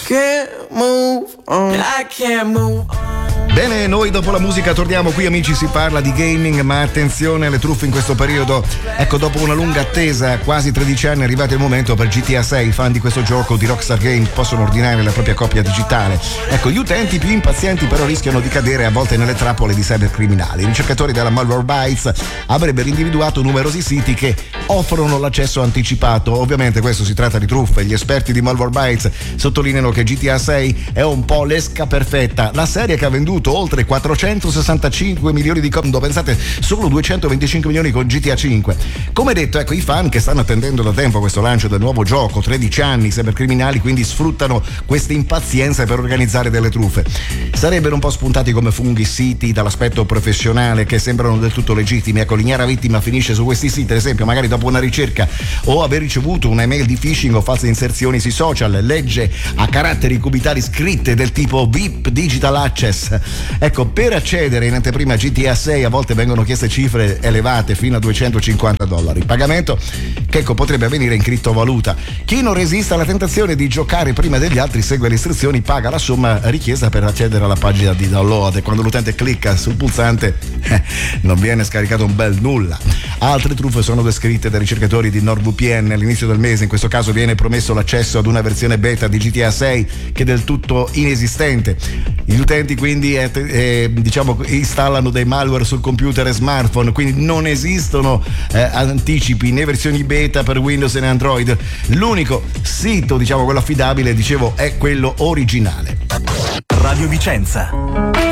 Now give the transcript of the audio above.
can't move on. I can't move on. Bene, noi dopo la musica torniamo qui, amici, si parla di gaming, ma attenzione alle truffe in questo periodo. Ecco, dopo una lunga attesa, quasi 13 anni, è arrivato il momento per GTA 6. I fan di questo gioco di Rockstar Games possono ordinare la propria copia digitale. Ecco, gli utenti più impazienti però rischiano di cadere a volte nelle trappole di cybercriminali. I ricercatori della Malwarebytes avrebbero individuato numerosi siti che offrono l'accesso anticipato. Ovviamente questo si tratta di truffe. Gli esperti di Malwarebytes sottolineano che GTA 6 è un po' l'esca perfetta, la serie che ha venduto oltre 465 milioni di copie, pensate, solo 225 milioni con GTA 5. Come detto, ecco, i fan che stanno attendendo da tempo questo lancio del nuovo gioco, 13 anni, i cybercriminali quindi sfruttano queste impazienze per organizzare delle truffe. Sarebbero un po' spuntati come funghi siti dall'aspetto professionale che sembrano del tutto legittimi. Ecco, l'ignara vittima finisce su questi siti, ad esempio, magari dopo una ricerca o aver ricevuto un'email di phishing o false inserzioni sui social, legge a caratteri cubitali scritte del tipo VIP Digital Access. Ecco, per accedere in anteprima a GTA 6 a volte vengono chieste cifre elevate fino a $250. Pagamento che, ecco, potrebbe avvenire in criptovaluta. Chi non resiste alla tentazione di giocare prima degli altri segue le istruzioni, paga la somma richiesta per accedere alla pagina di download e quando l'utente clicca sul pulsante non viene scaricato un bel nulla. Altre truffe sono descritte dai ricercatori di NordVPN. All'inizio del mese in questo caso viene promesso l'accesso ad una versione beta di GTA 6 che è del tutto inesistente. Gli utenti quindi installano dei malware sul computer e smartphone, quindi non esistono anticipi né versioni beta per Windows e Android. L'unico sito, quello affidabile, è quello originale. Radio Vicenza.